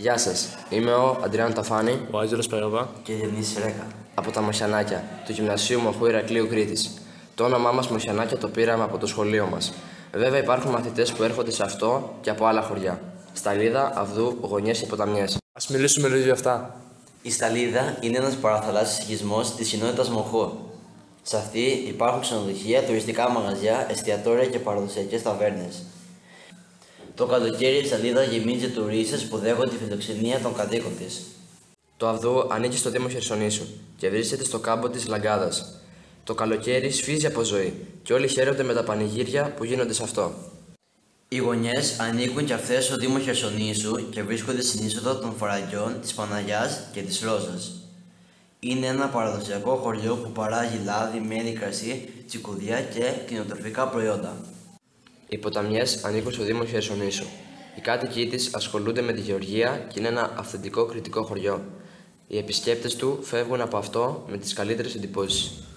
Γεια σας, είμαι ο Αντριάνο Ταφάνη, ο Άγγελος Περόβα και Διονύσης Ρέκα από τα Μοσιανάκια του Γυμνασίου Μοχού Ηρακλείου Κρήτης. Το όνομά μας Μοσιανάκια το πήραμε από το σχολείο μας. Βέβαια υπάρχουν μαθητές που έρχονται σε αυτό και από άλλα χωριά. Σταλίδα, Αυδού, Γωνιές και Ποταμιές. Ας μιλήσουμε λίγο για αυτά. Η Σταλίδα είναι ένας παραθαλάσσιος οικισμός της κοινότητας Μοχού. Σε αυτή υπάρχουν ξενοδοχεία, τουριστικά μαγαζιά, εστιατόρια και παραδοσιακές ταβέρνες. Το καλοκαίρι η Σταλίδα γεμίζει τουρίστες που δέχονται τη φιλοξενία των κατοίκων της. Το Αυδού ανήκει στο Δήμο Χερσονήσου και βρίσκεται στο κάμπο της Λαγκάδας. Το καλοκαίρι σφίζει από ζωή και όλοι χαίρονται με τα πανηγύρια που γίνονται σε αυτό. Οι Γωνιές ανήκουν και αυτές στο Δήμο Χερσονήσου και βρίσκονται στην είσοδο των Φαραγγιών, της Παναγιάς και της Ρόζας. Είναι ένα παραδοσιακό χωριό που παράγει λάδι, μέλι, κρασί, τσικουδιά και κτηνοτροφικά προϊόντα. Οι Ποταμιές ανήκουν στο Δήμο Χερσονήσου. Οι κάτοικοι της ασχολούνται με τη γεωργία και είναι ένα αυθεντικό κρητικό χωριό. Οι επισκέπτες του φεύγουν από αυτό με τις καλύτερες εντυπώσεις.